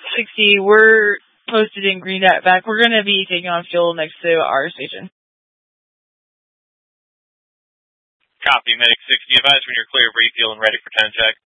60, we're posted in Greenback. We're going to be taking on fuel next to our station. Copy, Medic 60. Advise when you're clear of refuel and ready for 10 check.